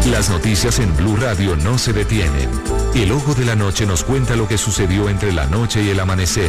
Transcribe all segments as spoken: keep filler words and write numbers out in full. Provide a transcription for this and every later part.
Las noticias en Blue Radio no se detienen. El Ojo de la Noche nos cuenta lo que sucedió entre la noche y el amanecer.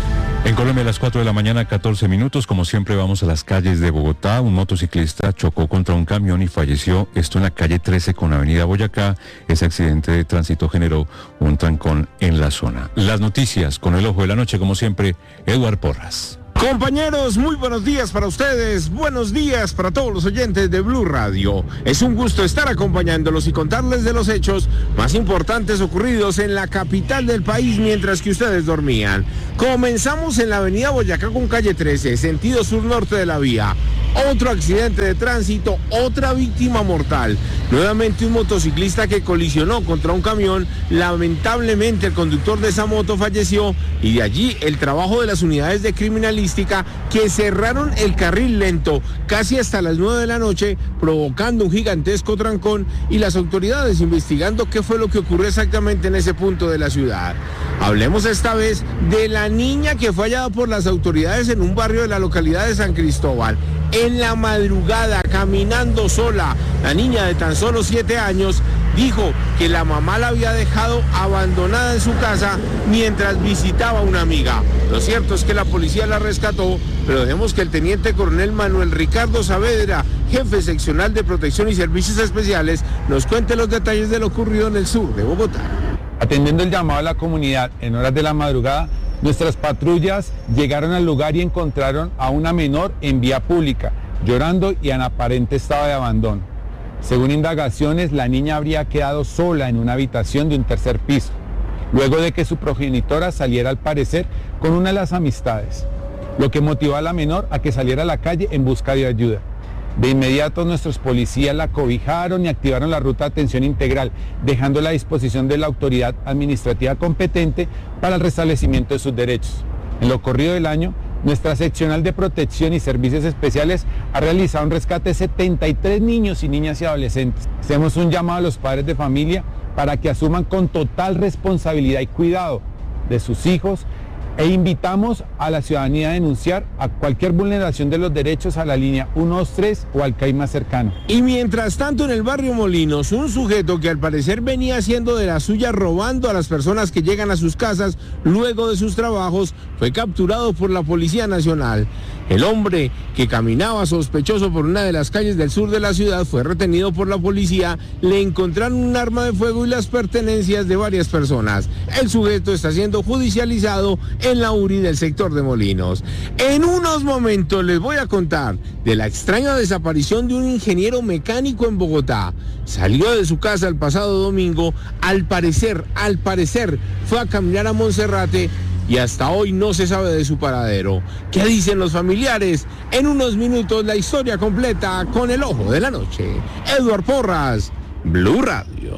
En Colombia, a las cuatro de la mañana, catorce minutos, como siempre vamos a las calles de Bogotá. Un motociclista chocó contra un camión y falleció, esto en la calle trece con avenida Boyacá. Ese accidente de tránsito generó un trancón en la zona. Las noticias con el Ojo de la Noche, como siempre, Eduard Porras. Compañeros, muy buenos días para ustedes, buenos días para todos los oyentes de Blue Radio. Es un gusto estar acompañándolos y contarles de los hechos más importantes ocurridos en la capital del país mientras que ustedes dormían. Comenzamos en la avenida Boyacá con calle trece, sentido sur-norte de la vía. Otro accidente de tránsito, otra víctima mortal. Nuevamente un motociclista que colisionó contra un camión. Lamentablemente el conductor de esa moto falleció y de allí el trabajo de las unidades de criminalística que cerraron el carril lento casi hasta las nueve de la noche, provocando un gigantesco trancón y las autoridades investigando qué fue lo que ocurrió exactamente en ese punto de la ciudad. Hablemos esta vez de la niña que fue hallada por las autoridades en un barrio de la localidad de San Cristóbal. En la madrugada, caminando sola, la niña de tan solo siete años dijo que la mamá la había dejado abandonada en su casa mientras visitaba a una amiga. Lo cierto es que la policía la rescató, pero dejemos que el teniente coronel Manuel Ricardo Saavedra, jefe seccional de Protección y Servicios Especiales, nos cuente los detalles de lo ocurrido en el sur de Bogotá. Atendiendo el llamado a la comunidad en horas de la madrugada, nuestras patrullas llegaron al lugar y encontraron a una menor en vía pública, llorando y en aparente estado de abandono. Según indagaciones, la niña habría quedado sola en una habitación de un tercer piso, luego de que su progenitora saliera al parecer con una de las amistades, lo que motivó a la menor a que saliera a la calle en busca de ayuda. De inmediato nuestros policías la cobijaron y activaron la ruta de atención integral, dejándola a disposición de la autoridad administrativa competente para el restablecimiento de sus derechos. En lo corrido del año, nuestra seccional de Protección y Servicios Especiales ha realizado un rescate de setenta y tres niños y niñas y adolescentes. Hacemos un llamado a los padres de familia para que asuman con total responsabilidad y cuidado de sus hijos e invitamos a la ciudadanía a denunciar a cualquier vulneración de los derechos a la línea ciento veintitrés o al C A I más cercano. Y mientras tanto en el barrio Molinos, un sujeto que al parecer venía haciendo de la suya robando a las personas que llegan a sus casas luego de sus trabajos, fue capturado por la Policía Nacional. El hombre, que caminaba sospechoso por una de las calles del sur de la ciudad, fue retenido por la policía. Le encontraron un arma de fuego y las pertenencias de varias personas. El sujeto está siendo judicializado en la U R I del sector de Molinos. En unos momentos les voy a contar de la extraña desaparición de un ingeniero mecánico en Bogotá. Salió de su casa el pasado domingo, al parecer, al parecer, fue a caminar a Monserrate y hasta hoy no se sabe de su paradero. ¿Qué dicen los familiares? En unos minutos la historia completa con el Ojo de la Noche. Eduard Porras, Blue Radio.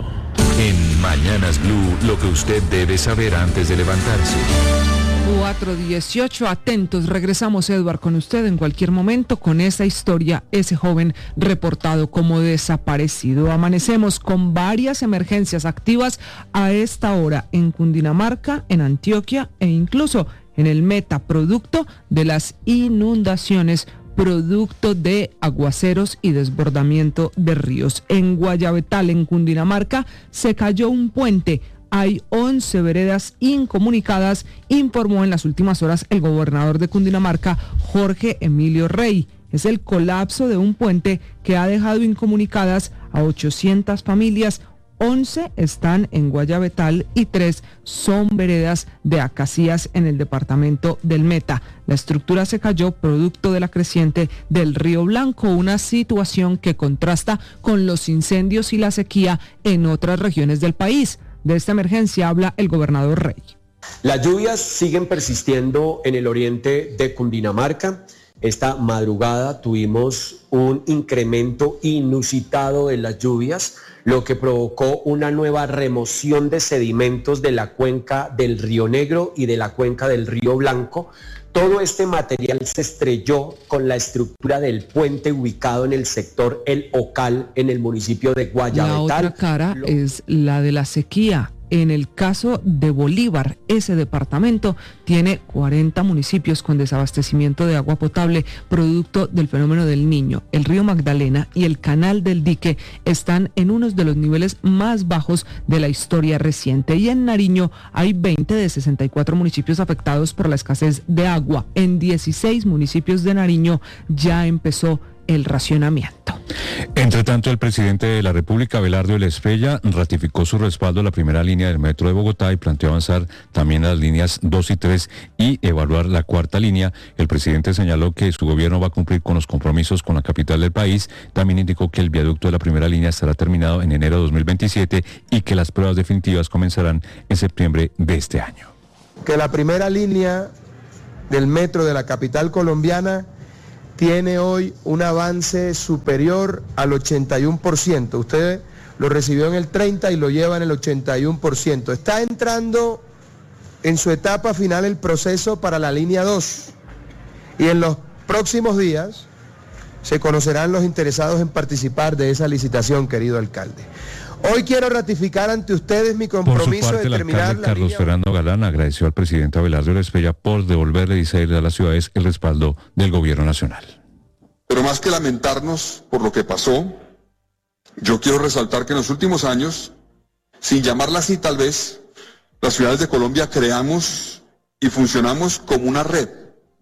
En Mañanas Blue, lo que usted debe saber antes de levantarse. cuatro dieciocho, atentos, regresamos, Eduard, con usted en cualquier momento con esa historia, ese joven reportado como desaparecido. Amanecemos con varias emergencias activas a esta hora en Cundinamarca, en Antioquia e incluso en el Meta, producto de las inundaciones, producto de aguaceros y desbordamiento de ríos. En Guayabetal, en Cundinamarca, se cayó un puente. Hay once veredas incomunicadas, informó en las últimas horas el gobernador de Cundinamarca, Jorge Emilio Rey. Es el colapso de un puente que ha dejado incomunicadas a ochocientas familias. once están en Guayabetal y tres son veredas de Acacías en el departamento del Meta. La estructura se cayó producto de la creciente del Río Blanco, una situación que contrasta con los incendios y la sequía en otras regiones del país. De esta emergencia habla el gobernador Rey. Las lluvias siguen persistiendo en el oriente de Cundinamarca. Esta madrugada tuvimos un incremento inusitado de las lluvias, lo que provocó una nueva remoción de sedimentos de la cuenca del Río Negro y de la cuenca del Río Blanco. Todo este material se estrelló con la estructura del puente ubicado en el sector El Ocal, en el municipio de Guayabetal. La otra cara es la de la sequía. en el caso de Bolívar, ese departamento tiene cuarenta municipios con desabastecimiento de agua potable producto del fenómeno del Niño. El río Magdalena y el canal del Dique están en unos de los niveles más bajos de la historia reciente. Y en Nariño hay veinte de sesenta y cuatro municipios afectados por la escasez de agua. En dieciséis municipios de Nariño ya empezó el racionamiento. Entre tanto, el presidente de la República, Abelardo Elespella, ratificó su respaldo a la primera línea del metro de Bogotá y planteó avanzar también a las líneas dos y tres y evaluar la cuarta línea. El presidente señaló que su gobierno va a cumplir con los compromisos con la capital del país. También indicó que el viaducto de la primera línea estará terminado en enero de dos mil veintisiete y que las pruebas definitivas comenzarán en septiembre de este año. Que la primera línea del metro de la capital colombiana tiene hoy un avance superior al ochenta y uno por ciento. Usted lo recibió en el treinta y lo lleva en el ochenta y uno por ciento. Está entrando en su etapa final el proceso para la línea dos. Y en los próximos días se conocerán los interesados en participar de esa licitación, querido alcalde. Hoy quiero ratificar ante ustedes mi compromiso por su parte, de terminar el alcalde la Carlos línea... Fernando Galán agradeció al presidente Abelardo Elespella por devolverle, dice él, a las ciudades el respaldo del gobierno nacional. Pero más que lamentarnos por lo que pasó, yo quiero resaltar que en los últimos años, sin llamarla así tal vez, las ciudades de Colombia creamos y funcionamos como una red.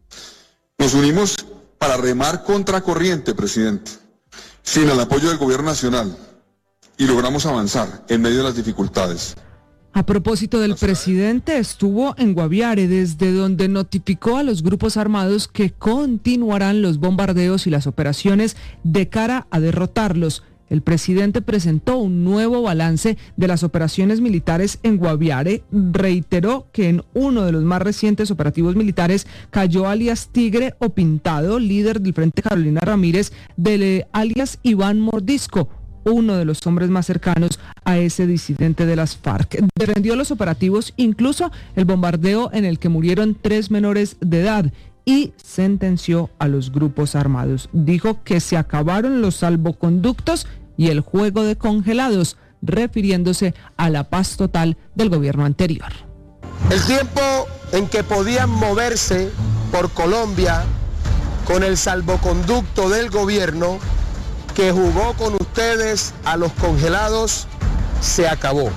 Nos unimos para remar contra corriente, presidente, sin el apoyo del gobierno nacional. Y logramos avanzar en medio de las dificultades. A propósito del presidente, estuvo en Guaviare, desde donde notificó a los grupos armados que continuarán los bombardeos y las operaciones de cara a derrotarlos. El presidente presentó un nuevo balance de las operaciones militares en Guaviare. Reiteró que en uno de los más recientes operativos militares cayó alias Tigre o Pintado, líder del Frente Carolina Ramírez, del alias Iván Mordisco, uno de los hombres más cercanos a ese disidente de las FARC. Defendió los operativos, incluso el bombardeo en el que murieron tres menores de edad, y sentenció a los grupos armados. Dijo que se acabaron los salvoconductos y el juego de congelados, refiriéndose a la paz total del gobierno anterior. El tiempo en que podían moverse por Colombia con el salvoconducto del gobierno que jugó con ustedes a los congelados se acabó.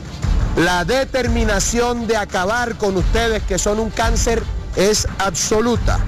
La determinación de acabar con ustedes, que son un cáncer, es absoluta.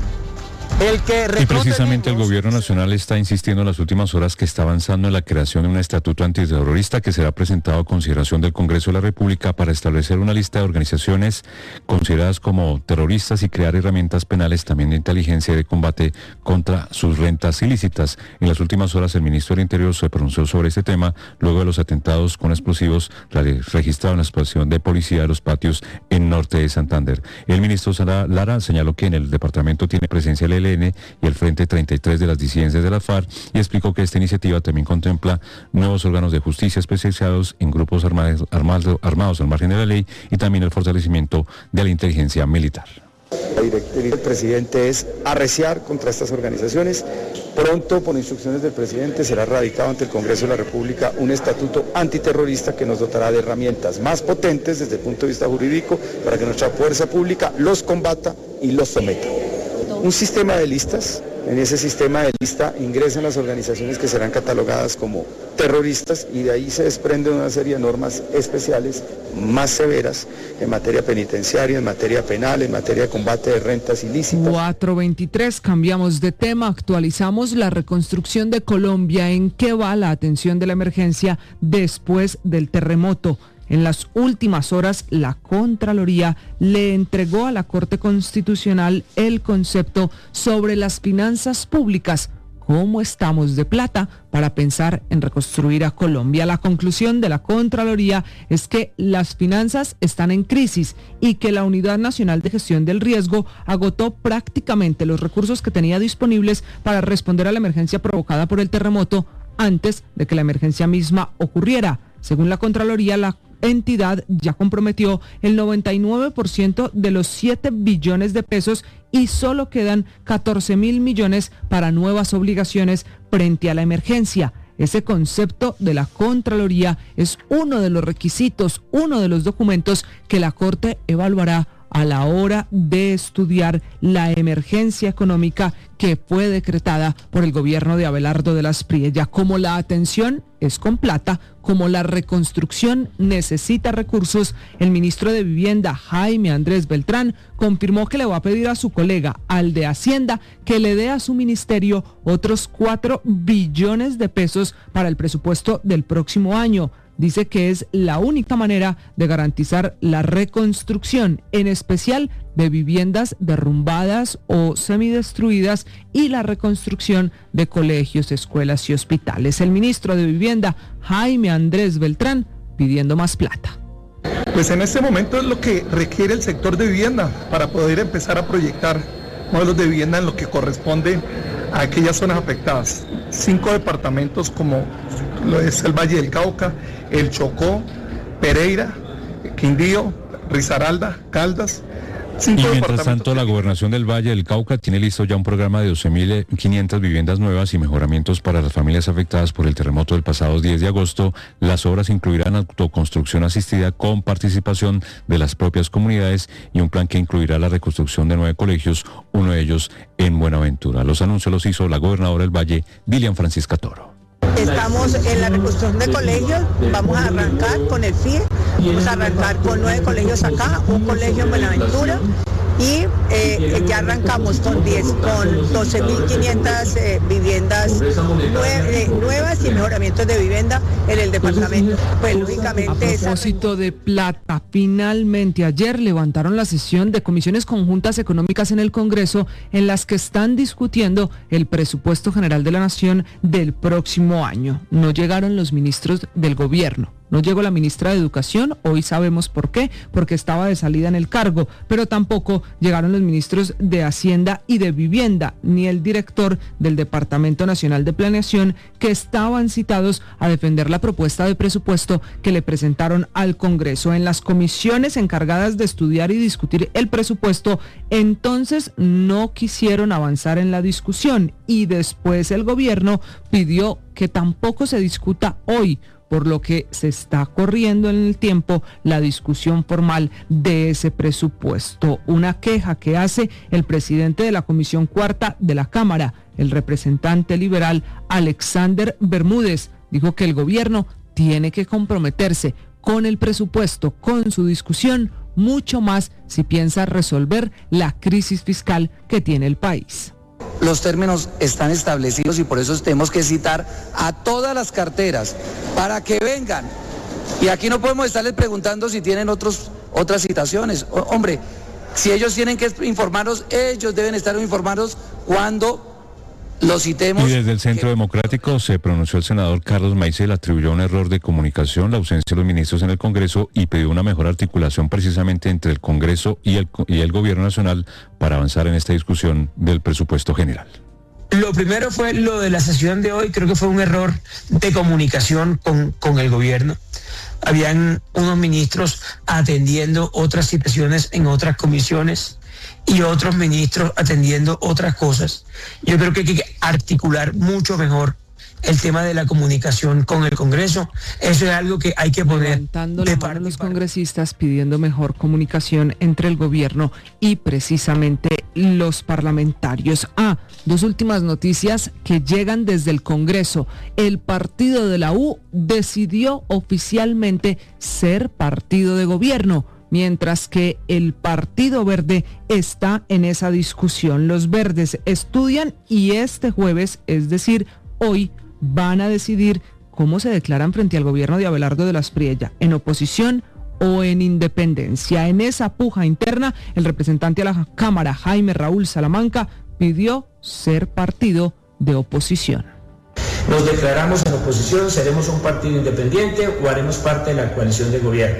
El que y precisamente niños... el gobierno nacional está insistiendo en las últimas horas que está avanzando en la creación de un estatuto antiterrorista que será presentado a consideración del Congreso de la República para establecer una lista de organizaciones consideradas como terroristas y crear herramientas penales también de inteligencia y de combate contra sus rentas ilícitas. En las últimas horas el ministro del Interior se pronunció sobre este tema luego de los atentados con explosivos registrados en la explosión de policía de los patios en norte de Santander. El ministro Sara Lara señaló que en el departamento tiene presencia el L N y el Frente treinta y tres de las disidencias de la FARC, y explicó que esta iniciativa también contempla nuevos órganos de justicia especializados en grupos armados, armados, armados al margen de la ley y también el fortalecimiento de la inteligencia militar. La directriz del presidente es arreciar contra estas organizaciones. Pronto, por instrucciones del presidente, será radicado ante el Congreso de la República un estatuto antiterrorista que nos dotará de herramientas más potentes desde el punto de vista jurídico para que nuestra fuerza pública los combata y los someta. Un sistema de listas, en ese sistema de lista ingresan las organizaciones que serán catalogadas como terroristas y de ahí se desprende una serie de normas especiales más severas en materia penitenciaria, en materia penal, en materia de combate de rentas ilícitas. cuatro veintitrés, cambiamos de tema, actualizamos la reconstrucción de Colombia. ¿En qué va la atención de la emergencia después del terremoto? En las últimas horas, la Contraloría le entregó a la Corte Constitucional el concepto sobre las finanzas públicas. ¿Cómo estamos de plata para pensar en reconstruir a Colombia? La conclusión de la Contraloría es que las finanzas están en crisis y que la Unidad Nacional de Gestión del Riesgo agotó prácticamente los recursos que tenía disponibles para responder a la emergencia provocada por el terremoto antes de que la emergencia misma ocurriera. Según la Contraloría, la entidad ya comprometió el noventa y nueve por ciento de los siete billones de pesos y solo quedan catorce mil millones para nuevas obligaciones frente a la emergencia. ese concepto de la Contraloría es uno de los requisitos, uno de los documentos que la Corte evaluará a la hora de estudiar la emergencia económica que fue decretada por el gobierno de Abelardo de las Priella. Como la atención es con plata, como la reconstrucción necesita recursos, el ministro de Vivienda, Jaime Andrés Beltrán, confirmó que le va a pedir a su colega, al de Hacienda, que le dé a su ministerio otros cuatro billones de pesos para el presupuesto del próximo año. Dice que es la única manera de garantizar la reconstrucción, en especial de viviendas derrumbadas o semidestruidas, y la reconstrucción de colegios, escuelas y hospitales. El ministro de Vivienda, Jaime Andrés Beltrán, pidiendo más plata. Pues en este momento es lo que requiere el sector de vivienda para poder empezar a proyectar modelos de vivienda en lo que corresponde a aquellas zonas afectadas. Cinco departamentos como lo es el Valle del Cauca, el Chocó, Pereira, Quindío, Risaralda, Caldas. Y mientras tanto, la Gobernación del Valle del Cauca tiene listo ya un programa de doce mil quinientas viviendas nuevas y mejoramientos para las familias afectadas por el terremoto del pasado diez de agosto. Las obras incluirán autoconstrucción asistida con participación de las propias comunidades y un plan que incluirá la reconstrucción de nueve colegios, uno de ellos en Buenaventura. Los anuncios los hizo la gobernadora del Valle, Dilian Francisca Toro. Estamos en la reconstrucción de colegios, vamos a arrancar con el F I E, vamos a arrancar con nueve colegios acá, un colegio en Buenaventura, y eh, ya arrancamos con diez, con doce mil quinientas eh, viviendas nueve, eh, nuevas y mejoramientos de vivienda en el departamento. Pues lógicamente... A propósito de plata, finalmente ayer levantaron la sesión de comisiones conjuntas económicas en el Congreso, en las que están discutiendo el presupuesto general de la Nación del próximo año. No llegaron los ministros del gobierno. No llegó la ministra de Educación, hoy sabemos por qué, porque estaba de salida en el cargo, pero tampoco llegaron los ministros de Hacienda y de Vivienda, ni el director del Departamento Nacional de Planeación, que estaban citados a defender la propuesta de presupuesto que le presentaron al Congreso. En las comisiones encargadas de estudiar y discutir el presupuesto, entonces no quisieron avanzar en la discusión, y después el gobierno pidió que tampoco se discuta hoy, por lo que se está corriendo en el tiempo la discusión formal de ese presupuesto. Una queja que hace el presidente de la Comisión Cuarta de la Cámara, el representante liberal Alexander Bermúdez, dijo que el gobierno tiene que comprometerse con el presupuesto, con su discusión, mucho más si piensa resolver la crisis fiscal que tiene el país. Los términos están establecidos y por eso tenemos que citar a todas las carteras para que vengan. Y aquí no podemos estarles preguntando si tienen otros, otras citaciones. O, hombre, si ellos tienen que informarnos, ellos deben estar informados cuando los citemos. Y desde el Centro Democrático se pronunció el senador Carlos Maicel, atribuyó un error de comunicación, la ausencia de los ministros en el Congreso, y pidió una mejor articulación precisamente entre el Congreso y el, y el Gobierno Nacional para avanzar en esta discusión del presupuesto general. Lo primero fue lo de la sesión de hoy, creo que fue un error de comunicación con, con el gobierno. Habían unos ministros atendiendo otras situaciones en otras comisiones y otros ministros atendiendo otras cosas. Yo creo que hay que articular mucho mejor el tema de la comunicación con el Congreso. Eso es algo que hay que poner levantando la mano a los congresistas, pidiendo mejor comunicación entre el gobierno y precisamente los parlamentarios. Ah, dos últimas noticias que llegan desde el Congreso. El partido de la U decidió oficialmente ser partido de gobierno, mientras que el Partido Verde está en esa discusión. Los verdes estudian y este jueves, es decir, hoy, van a decidir cómo se declaran frente al gobierno de Abelardo de las Priella, en oposición o en independencia. En esa puja interna, el representante a la Cámara, Jaime Raúl Salamanca, pidió ser partido de oposición. Nos declaramos en oposición, seremos un partido independiente o haremos parte de la coalición de gobierno.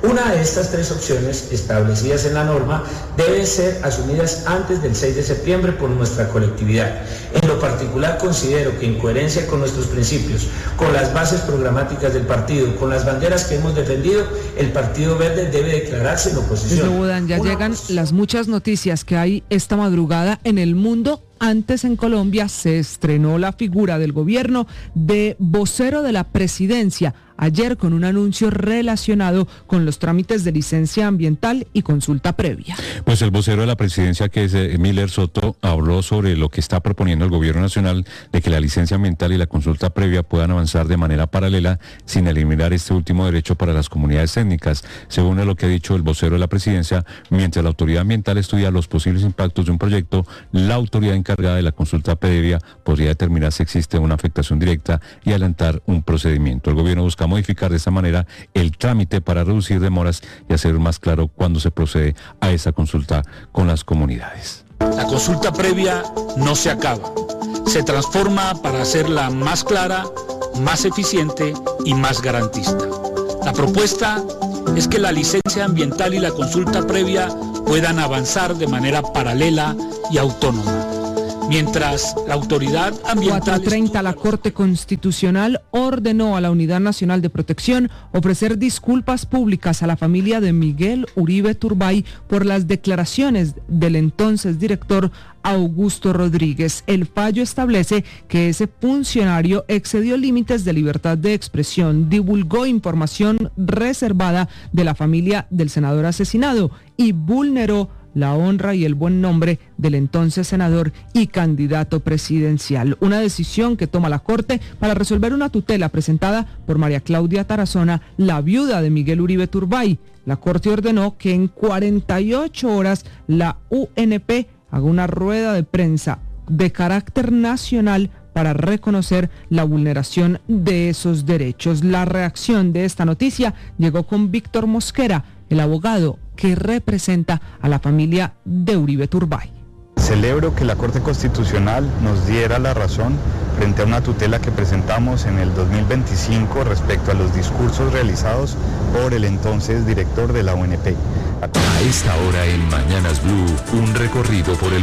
Una de estas tres opciones establecidas en la norma deben ser asumidas antes del seis de septiembre por nuestra colectividad. En lo particular considero que en coherencia con nuestros principios, con las bases programáticas del partido, con las banderas que hemos defendido, el Partido Verde debe declararse en oposición. Bodan, ya llegan las muchas noticias que hay esta madrugada en el mundo. Antes en Colombia se estrenó la figura del gobierno de vocero de la presidencia ayer con un anuncio relacionado con los trámites de licencia ambiental y consulta previa. Pues el vocero de la presidencia, que es eh, Miller Soto, habló sobre lo que está proponiendo el gobierno nacional de que la licencia ambiental y la consulta previa puedan avanzar de manera paralela sin eliminar este último derecho para las comunidades étnicas. Según lo que ha dicho el vocero de la presidencia, mientras la autoridad ambiental estudia los posibles impactos de un proyecto, la autoridad encargada de la consulta previa podría determinar si existe una afectación directa y adelantar un procedimiento. El gobierno busca modificar de esta manera el trámite para reducir demoras y hacer más claro cuándo se procede a esa consulta con las comunidades. La consulta previa no se acaba, se transforma para hacerla más clara, más eficiente y más garantista. La propuesta es que la licencia ambiental y la consulta previa puedan avanzar de manera paralela y autónoma. Mientras la autoridad ambiental... cuatro treinta, la Corte Constitucional ordenó a la Unidad Nacional de Protección ofrecer disculpas públicas a la familia de Miguel Uribe Turbay por las declaraciones del entonces director Augusto Rodríguez. El fallo establece que ese funcionario excedió límites de libertad de expresión, divulgó información reservada de la familia del senador asesinado y vulneró la honra y el buen nombre del entonces senador y candidato presidencial. Una decisión que toma la Corte para resolver una tutela presentada por María Claudia Tarazona, la viuda de Miguel Uribe Turbay. La Corte ordenó que en cuarenta y ocho horas la U N P haga una rueda de prensa de carácter nacional para reconocer la vulneración de esos derechos. La reacción de esta noticia llegó con Víctor Mosquera, el abogado que representa a la familia de Uribe Turbay. Celebro que la Corte Constitucional nos diera la razón frente a una tutela que presentamos en el dos mil veinticinco respecto a los discursos realizados por el entonces director de la U N P. A esta hora en Mañanas Blue, un recorrido por el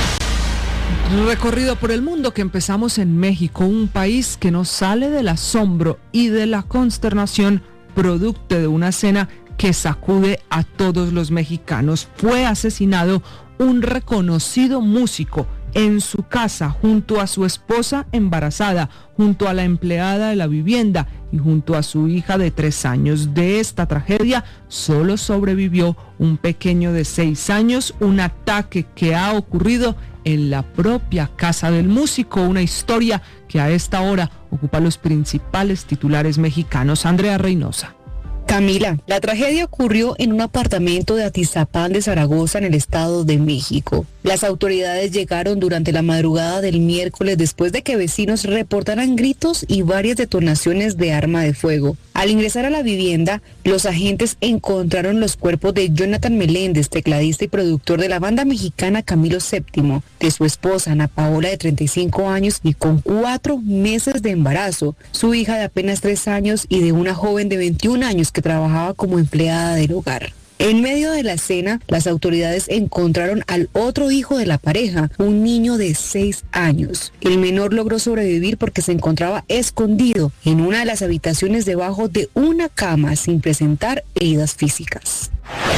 mundo. Recorrido por el mundo que empezamos en México, un país que no sale del asombro y de la consternación producto de una escena que sacude a todos los mexicanos. Fue asesinado un reconocido músico en su casa junto a su esposa embarazada, junto a la empleada de la vivienda y junto a su hija de tres años. De esta tragedia solo sobrevivió un pequeño de seis años, un ataque que ha ocurrido en la propia casa del músico, una historia que a esta hora ocupa los principales titulares mexicanos. Andrea Reynosa. Camila, la tragedia ocurrió en un apartamento de Atizapán de Zaragoza, en el Estado de México. Las autoridades llegaron durante la madrugada del miércoles después de que vecinos reportaran gritos y varias detonaciones de arma de fuego. Al ingresar a la vivienda, los agentes encontraron los cuerpos de Jonathan Meléndez, tecladista y productor de la banda mexicana Camilo séptimo, de su esposa Ana Paola, de treinta y cinco años y con cuatro meses de embarazo, su hija de apenas tres años y de una joven de veintiún años que trabajaba como empleada del hogar. En medio de la escena, las autoridades encontraron al otro hijo de la pareja, un niño de seis años. El menor logró sobrevivir porque se encontraba escondido en una de las habitaciones debajo de una cama sin presentar heridas físicas.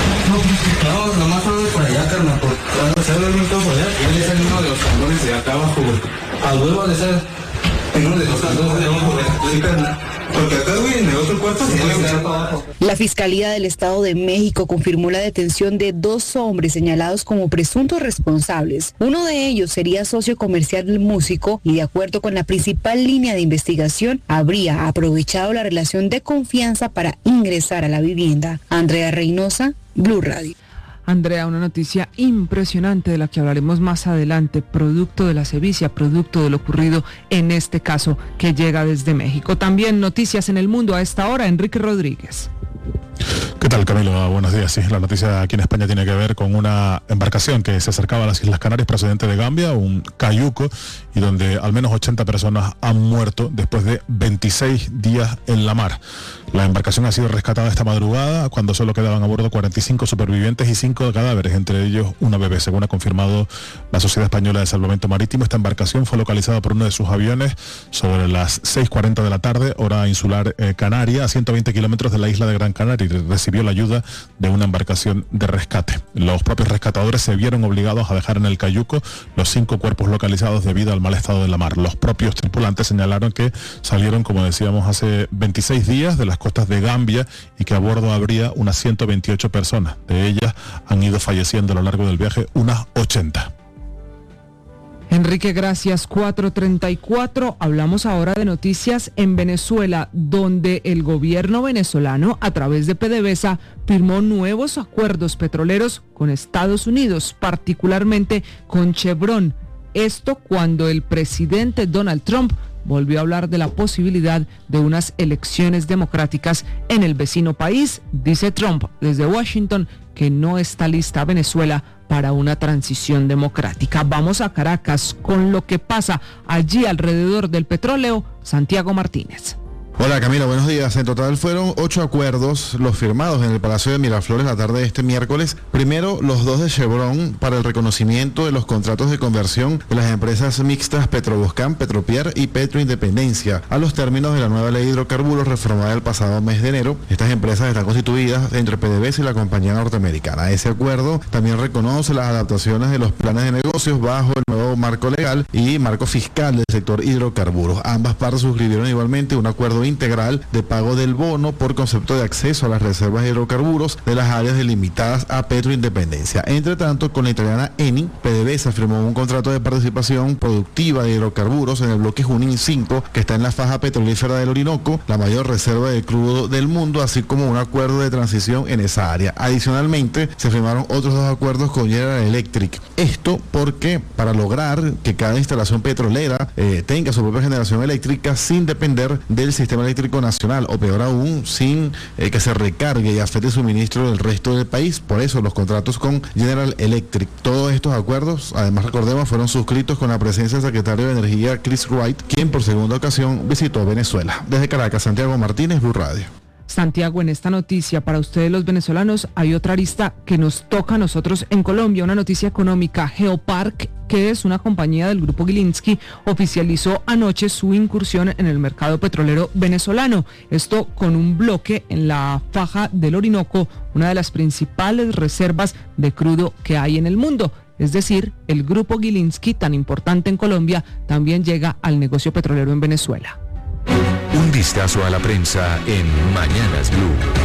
No, nomás solo por allá, carnal, por cuando se duerme todo por allá, él es el uno de los candones de acá abajo, al huevo de ser uno de los candones de abajo, sí, carnal. Porque acá, güey, en el otro cuarto se puede quedar para abajo. La Fiscalía del Estado de México confirmó la detención de dos hombres señalados como presuntos responsables. Uno de ellos sería socio comercial del músico y, de acuerdo con la principal línea de investigación, habría aprovechado la relación de confianza para ingresar a la vivienda. Andrea Reynosa, Blue Radio. Andrea, una noticia impresionante de la que hablaremos más adelante, producto de la sevicia, producto de lo ocurrido en este caso que llega desde México. También noticias en el mundo a esta hora, Enrique Rodríguez. ¿Qué tal, Camilo? Buenos días. Sí, la noticia aquí en España tiene que ver con una embarcación que se acercaba a las Islas Canarias procedente de Gambia, un cayuco, y donde al menos ochenta personas han muerto después de veintiséis días en la mar. La embarcación ha sido rescatada esta madrugada cuando solo quedaban a bordo cuarenta y cinco supervivientes y cinco cadáveres, entre ellos una bebé, según ha confirmado la Sociedad Española de Salvamento Marítimo. Esta embarcación fue localizada por uno de sus aviones sobre las seis cuarenta de la tarde, hora insular eh, canaria, a ciento veinte kilómetros de la isla de Gran Canaria, y recibió la ayuda de una embarcación de rescate. Los propios rescatadores se vieron obligados a dejar en el cayuco los cinco cuerpos localizados debido al mal estado de la mar. Los propios tripulantes señalaron que salieron, como decíamos, hace veintiséis días de las costas de Gambia y que a bordo habría unas ciento veintiocho personas. De ellas han ido falleciendo a lo largo del viaje unas ochenta. Enrique, gracias. cuatro treinta y cuatro. Hablamos ahora de noticias en Venezuela, donde el gobierno venezolano, a través de PDVSA, firmó nuevos acuerdos petroleros con Estados Unidos, particularmente con Chevron. Esto cuando el presidente Donald Trump volvió a hablar de la posibilidad de unas elecciones democráticas en el vecino país. Dice Trump desde Washington que no está lista Venezuela para una transición democrática. Vamos a Caracas con lo que pasa allí alrededor del petróleo. Santiago Martínez. Hola Camila, buenos días. En total fueron ocho acuerdos los firmados en el Palacio de Miraflores la tarde de este miércoles. Primero, los dos de Chevron para el reconocimiento de los contratos de conversión de las empresas mixtas Petroboscán, Petropier y Petroindependencia a los términos de la nueva ley de hidrocarburos reformada el pasado mes de enero. Estas empresas están constituidas entre PDVSA y la compañía norteamericana. Ese acuerdo también reconoce las adaptaciones de los planes de negocios bajo el nuevo marco legal y marco fiscal del sector hidrocarburos. Ambas partes suscribieron igualmente un acuerdo integral de pago del bono por concepto de acceso a las reservas de hidrocarburos de las áreas delimitadas a Petroindependencia. Entre tanto, con la italiana Eni, PDVSA firmó un contrato de participación productiva de hidrocarburos en el bloque Junín cinco, que está en la faja petrolífera del Orinoco, la mayor reserva de crudo del mundo, así como un acuerdo de transición en esa área. Adicionalmente, se firmaron otros dos acuerdos con General Electric. Esto porque para lograr que cada instalación petrolera eh, tenga su propia generación eléctrica sin depender del sistema eléctrico nacional, o peor aún, sin eh, que se recargue y afecte el suministro del resto del país. Por eso los contratos con General Electric. Todos estos acuerdos, además recordemos, fueron suscritos con la presencia del secretario de Energía Chris Wright, quien por segunda ocasión visitó Venezuela. Desde Caracas, Santiago Martínez, Blue Radio. Santiago, en esta noticia para ustedes los venezolanos hay otra arista que nos toca a nosotros en Colombia, una noticia económica. Geopark, que es una compañía del grupo Gilinski, oficializó anoche su incursión en el mercado petrolero venezolano. Esto con un bloque en la faja del Orinoco, una de las principales reservas de crudo que hay en el mundo. Es decir, el grupo Gilinski, tan importante en Colombia, también llega al negocio petrolero en Venezuela. Un vistazo a la prensa en Mañanas Blue.